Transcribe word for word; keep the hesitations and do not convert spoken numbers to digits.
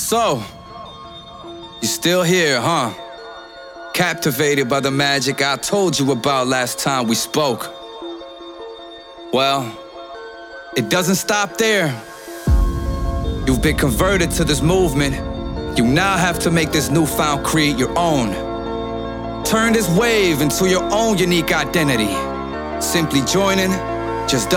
So, you're still here, huh? Captivated by the magic I told you about last time we spoke. Well, it doesn't stop there. You've been converted to this movement. You now have to make this newfound creed your own. Turn this wave into your own unique identity. Simply joining just